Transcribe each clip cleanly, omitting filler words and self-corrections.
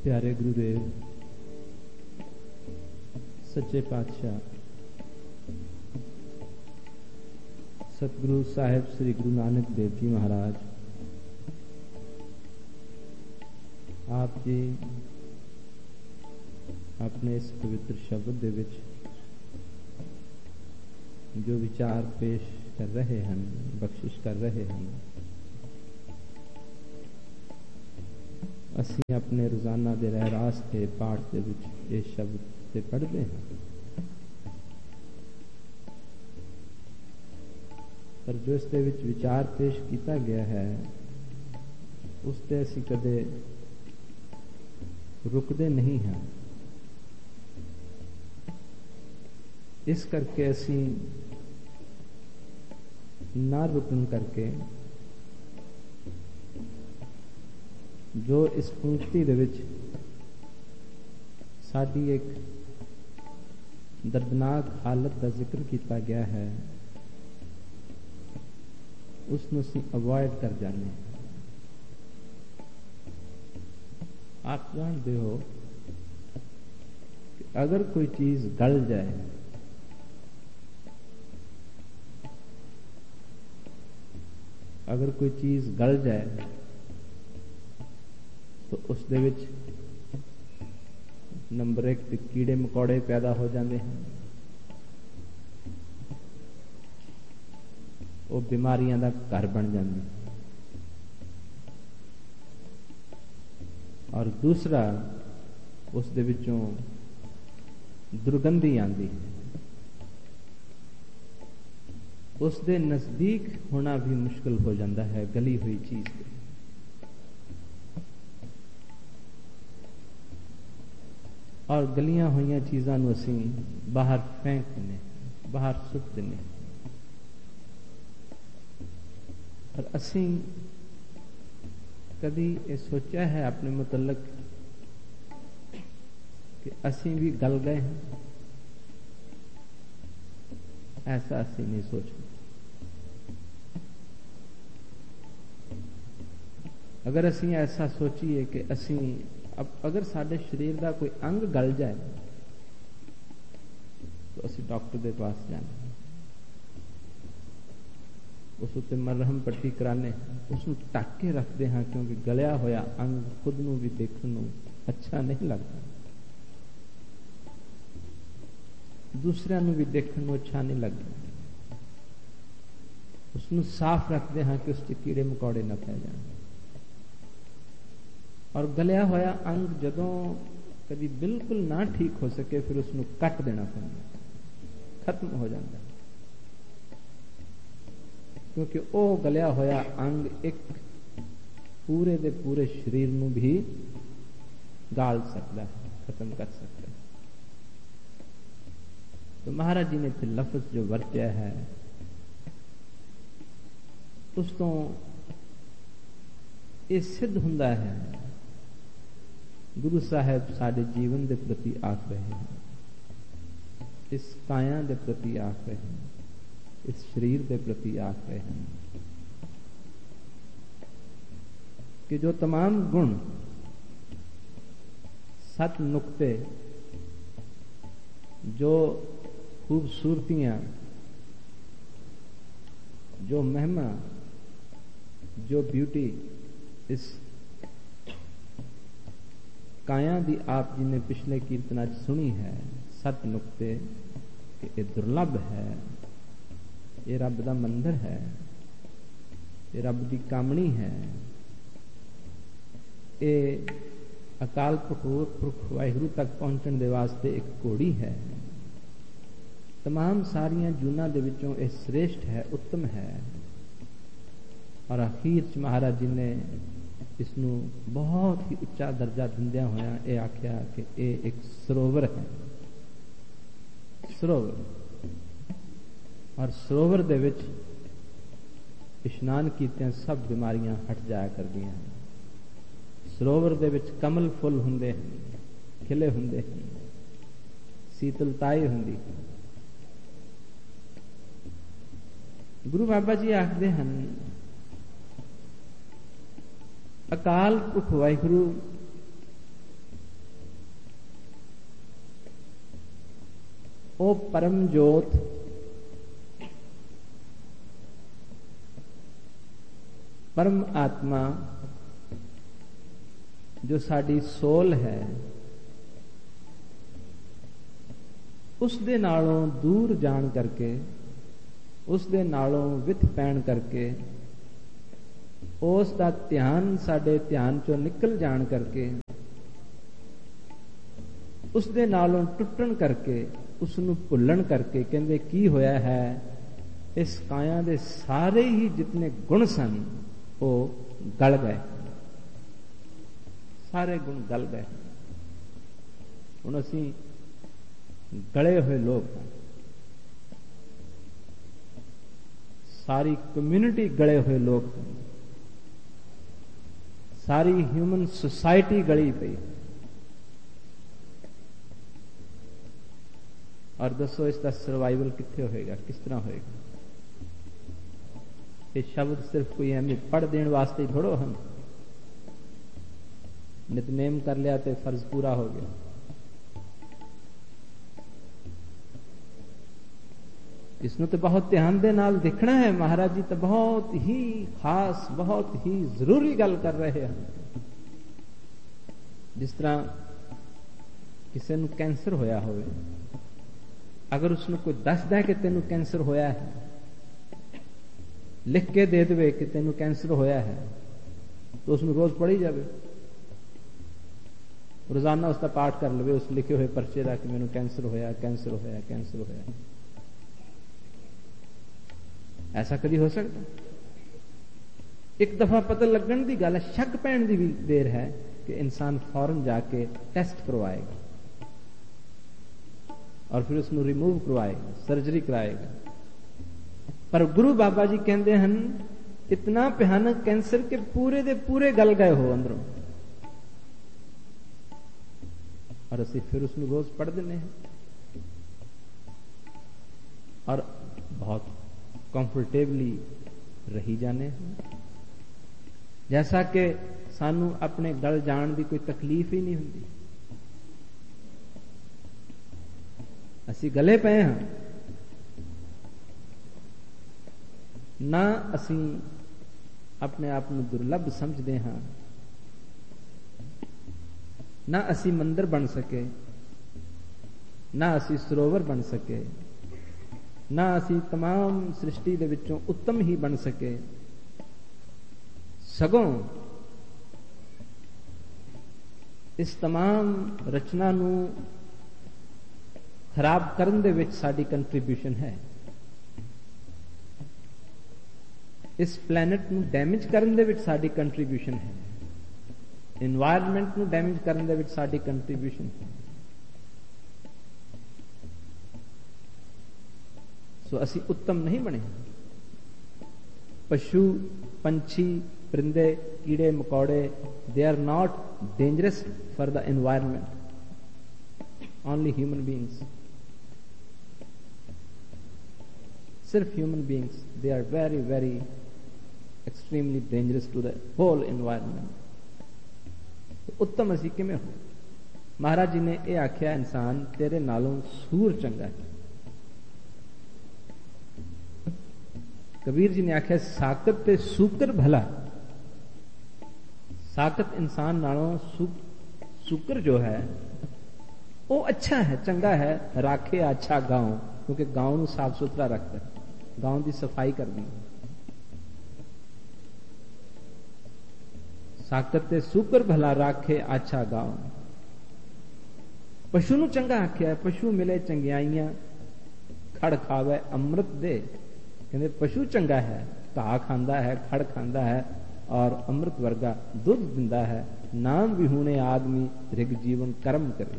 प्यारे गुरुदेव सच्चे पातशाह सतगुरु साहिब श्री गुरु नानक देव जी महाराज, आप जी अपने इस पवित्र शब्द दे विच जो विचार पेश कर रहे हैं, बख्शिश कर रहे हैं, असीं अपने रोजाना दे रहरास के पाठ दे विच ये शब्द ते पढ़ते हैं, पर जो इस दे विच विचार पेश किया गया है उस ते असीं कदे रुकदे नहीं हैं। इस करके असीं ना रुकन करके जो इस पंक्ति दे विच साडी एक दर्दनाक हालत का जिक्र किया गया है उसनूं असीं अवॉइड कर जाने। आप जानते हो कि अगर कोई चीज गल जाए तो उस दे विच नंबर 1 ते कीड़े मकोड़े पैदा हो जाते हैं, वो बीमारियां का घर बन जाते हैं, और दूसरा उस दे विचों दुर्गंधी आती है, उस दे नजदीक होना भी मुश्किल हो जाता है गली हुई चीज के। और गलियां हुई चीज़ों को असीं बाहर फेंक देने, बाहर सुट देने, और असीं कभी ये सोचा है अपने मुतल्लक कि असीं भी गल गए हैं? ऐसा असीं नहीं सोचते। अगर असीं ऐसा सोचिए कि असीं अब अगर साडे शरीर का कोई अंग गल जाए तो असीं डॉक्टर के पास जाने, उस उत्ते मरहम पट्टी कराने, उसनूं ढक के रखते हैं, क्योंकि गलिया होया अंग खुद नूं भी देखण नूं अच्छा नहीं लगता, दूसरिਆਂ नूं भी देखण नूं अच्छा नहीं लगता। उसनूं साफ रखते हैं कि उस कीड़े मकोड़े न पै जाण। और गलिया होया अंग जदों कभी बिल्कुल ना ठीक हो सके फिर उसनूं कट देना पैंदा, खत्म हो जाता है, क्योंकि वो गलिया होया अंग एक पूरे दे पूरे शरीर नूं भी गाल सकता है, खत्म कर सकता है। तो महाराज जी ने फिर लफ्ज जो वरत्या है उस तो ये सिद्ध हुंदा है गुरु साहब साडे जीवन के प्रति आख रहे हैं, इस काया के प्रति आख रहे हैं, इस शरीर के प्रति आख रहे हैं कि जो तमाम गुण, 7 नुक्ते, जो खूबसूरतियां, जो महिमा, जो ब्यूटी इस काया दी आप जी ने पिछले कीर्तना सुनी है, 7 नुक्ते कि ये दुर्लभ है, ये रब दा मंदिर है, ये रब दी कामणी है, ये अकाल पुरख वाहिगुरु तक पहुंचने दे वास्ते एक घोड़ी है, तमाम सारिया जूना दे विचों ये श्रेष्ठ है, उत्तम है। और आखिर च महाराज जी ने इसनू बहुत ही उच्चा दर्जा दिंदिया होया ये आख्या कि ये एक सरोवर है, सरोवर, और सरोवर दे विच इशनान कीतियां सब बीमारियां हट जाया करदियां हैं। सरोवर दे विच कमल फुल हुंदे हैं, खिले हुंदे हैं, शीतलताई हुंदी। गुरु बाबा जी आखदे हैं अकाल पुरख वाहिगुरु ਉਹ ਪਰਮ ਜੋਤ ਪਰਮ ਆਤਮਾ ਜੋ ਸਾਡੀ ਸੋਲ ਹੈ, ਉਸ ਦੇ ਨਾਲੋਂ ਦੂਰ ਜਾਣ ਕਰਕੇ, ਉਸ ਦੇ ਨਾਲੋਂ ਵਿਥ ਪੈਣ ਕਰਕੇ, ਉਸ ਦਾ ਧਿਆਨ ਸਾਡੇ ਧਿਆਨ ਚੋਂ ਨਿਕਲ ਜਾਣ ਕਰਕੇ, ਉਸ ਦੇ ਨਾਲੋਂ ਟੁੱਟਣ ਕਰਕੇ, ਉਸ ਨੂੰ ਭੁੱਲਣ ਕਰਕੇ ਕਹਿੰਦੇ ਕੀ ਹੋਇਆ ਹੈ, ਇਸ ਕਾਇਆ ਦੇ ਸਾਰੇ ਹੀ ਜਿਤਨੇ ਗੁਣ ਸਨ ਉਹ ਗਲ ਗਏ, ਸਾਰੇ ਗੁਣ ਗਲ ਗਏ। ਹੁਣ ਅਸੀਂ ਗਲੇ ਹੋਏ ਲੋਕ ਹਾਂ, ਸਾਰੀ ਕਮਿਊਨਿਟੀ ਗਲੇ ਹੋਏ ਲੋਕ ਹਨ, ਸਾਰੀ ਹਿਊਮਨ ਸੁਸਾਇਟੀ ਗਲੀ ਪਈ। ਔਰ ਦੱਸੋ ਇਸ ਦਾ ਸਰਵਾਈਵਲ ਕਿੱਥੇ ਹੋਏਗਾ, ਕਿਸ ਤਰ੍ਹਾਂ ਹੋਏਗਾ? ਇਹ ਸ਼ਬਦ ਸਿਰਫ ਕੋਈ ਐਵੇਂ ਪੜ੍ਹ ਦੇਣ ਵਾਸਤੇ ਥੋੜੋ ਹਨ। ਨਿਤਨੇਮ ਕਰ ਲਿਆ ਤੇ ਫਰਜ਼ ਪੂਰਾ ਹੋ ਗਿਆ। इसनों तो बहुत ध्यान दे नाल देखना है। महाराज जी तो बहुत ही खास, बहुत ही जरूरी गल कर रहे हैं। जिस तरह किसी नूं कैंसर होया होवे, अगर उसनूं कोई दसदा कि तेनू कैंसर होया है, लिख के दे देवे कि तेनू कैंसर होया है, तो उसनूं रोज पढ़ी जावे, रोजाना उसका पाठ कर लवे उस लिखे हुए पर्चे का कि मैनू कैंसर होया, कैंसर होया, कैंसर होया। ऐसा कभी हो सकता? एक दफा पता लगन की गल है, शक पैण की भी देर है कि इंसान फौरन जाके टेस्ट करवाएगा और फिर उसको रिमूव करवाएगा, सर्जरी कराएगा। पर गुरु बाबा जी कहते हैं इतना भयानक कैंसर के पूरे दे पूरे गल गए हो अंदरों, और असी फिर उसको रोज पढ़ देने हैं और बहुत कंफर्टेबली रही जाने हैं, जैसा कि सानू अपने गल जान की कोई तकलीफ ही नहीं होती। असी गले पे हाँ, ना असी अपने आप को दुर्लभ समझते हाँ, ना असी मंदिर बन सके, ना असी सरोवर बन सके, ना असी तमाम सृष्टि दे विचों उत्तम ही बन सके, सगों इस तमाम रचना नू खराब करन दे विच साडी कंट्रीब्यूशन है। इस प्लैनेट नू डैमेज करन दे विच साडी कंट्रीब्यूशन है, एनवायरनमेंट नू डैमेज करन दे विच साडी कंट्रीब्यूशन है। सो असी उत्तम नहीं बने। पशु, पंछी, परिंदे, कीड़े मकोड़े, they are not dangerous for the environment, only human beings. सिर्फ human beings, they are very very extremely dangerous to the whole environment. तो उत्तम असी किमें हो? महाराज जी ने यह आख्या इंसान तेरे नालों सूर चंगा है। कबीर जी ने आख्या साकत ते सूकर भला। साकत इंसान नालों सूकर जो है वो अच्छा है, चंगा है। राखे अच्छा गांव, क्योंकि गांव नूं साफ सुथरा रखता है, गांव की सफाई करनी। साकत ते सूकर भला राखे अच्छा गांव। पशु नूं चंगा आख्या है, पशु मिले चंगियाइयां खड़ खावे अमृत दे। कहते पशु चंगा है, घा खांदा है, खड़ खांदा है और अमृत वर्गा दुध दिंदा है। नाम विहूणे आदमी रिग जीवन कर्म करे।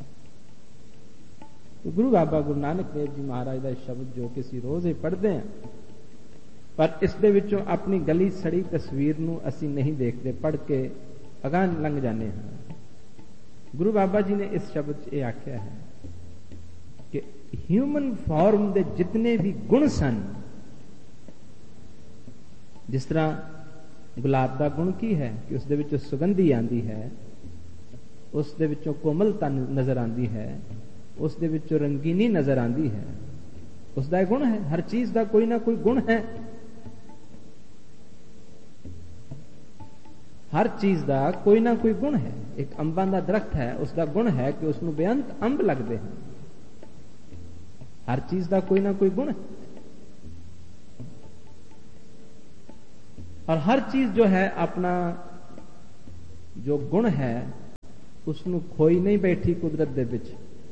तो गुरु बाबा गुरु नानक देव जी महाराज का शब्द जो कि रोज ही पढ़ते हैं, पर इस दे विचों अपनी गली सड़ी तस्वीर नूं असी नहीं देखते, पढ़ के अगां लंघ जाने हैं। गुरु बाबा जी ने इस शब्द ये आख्या है कि ह्यूमन फॉर्म के जितने भी गुण सन, जिस तरह गुलाब का गुण की है कि उस दे विचों सुगंधी आती है, उस दे विचों कोमलता नजर आती है, ਉਸ ਦੇ ਵਿੱਚੋਂ ਰੰਗੀਨੀ ਨਜ਼ਰ ਆਉਂਦੀ ਹੈ। ਉਸ ਦਾ ਇਹ ਗੁਣ ਹੈ, ਹਰ ਚੀਜ਼ ਦਾ ਕੋਈ ਨਾ ਕੋਈ ਗੁਣ ਹੈ। ਹਰ ਚੀਜ਼ ਦਾ ਕੋਈ ਨਾ ਕੋਈ ਗੁਣ ਹੈ। ਇੱਕ ਅੰਬਾਂ ਦਾ ਦਰਖਤ ਹੈ, ਉਸ ਦਾ ਗੁਣ ਹੈ ਕਿ ਉਸ ਨੂੰ ਬੇਅੰਤ ਅੰਬ ਲੱਗਦੇ ਹਨ। ਹਰ ਚੀਜ਼ ਦਾ ਕੋਈ ਨਾ ਕੋਈ ਗੁਣ ਹੈ। और हर चीज जो है अपना जो गुण है उसनू खोई नहीं बैठी कुदरत दे विच।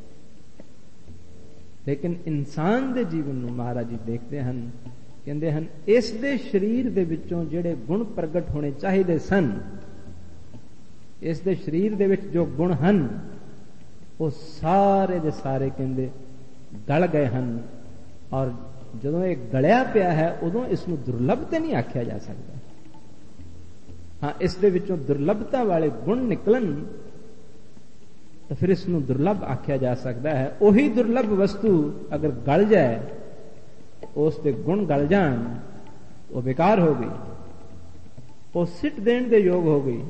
लेकिन इंसान दे जीवन नू महाराज जी देखते हैं, कहते हैं इस दे शरीर दे विचों जेड़े गुण प्रगट होने चाहिए सन, इस दे शरीर दे विच जो गुण हन वो सारे दे सारे कहते गल गए हैं। और ਜਦੋਂ ਇਹ ਗਲਿਆ ਪਿਆ ਹੈ ਉਦੋਂ ਇਸ ਨੂੰ ਦੁਰਲੱਭ ਤੇ ਨਹੀਂ ਆਖਿਆ ਜਾ ਸਕਦਾ। ਹਾਂ, ਇਸ ਦੇ ਵਿੱਚੋਂ ਦੁਰਲੱਭਤਾ ਵਾਲੇ ਗੁਣ ਨਿਕਲਣ ਤਾਂ ਫਿਰ ਇਸ ਨੂੰ ਦੁਰਲੱਭ ਆਖਿਆ ਜਾ ਸਕਦਾ ਹੈ। ਉਹੀ ਦੁਰਲੱਭ ਵਸਤੂ ਅਗਰ ਗਲ ਜਾਏ, ਉਸ ਦੇ ਗੁਣ ਗਲ ਜਾਣ, ਉਹ ਬੇਕਾਰ ਹੋ ਗਈ, ਉਹ ਸਿੱਟ ਦੇਣ ਦੇ ਯੋਗ ਹੋ ਗਈ।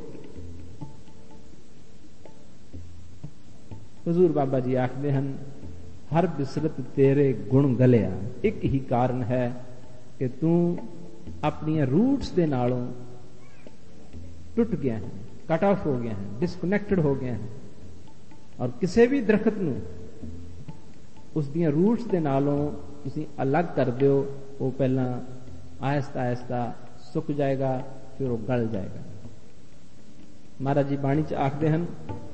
ਹਜ਼ੂਰ ਬਾਬਾ ਜੀ ਆਖਦੇ ਹਨ, हर बिसरत तेरे गुण गलिया। एक ही कारण है कि तू अपनी रूट्स दे नालों टुट गया है, कट ऑफ हो गया है, डिसकनेक्टेड हो गया है। और किसी भी दरखत नू उस दी रूट्स दे नालों तुसी अलग कर दो, वो पहला आहिस्ता आहिस्ता सुक जाएगा, फिर वो गल जाएगा। महाराज जी बाणी च आखदे हन,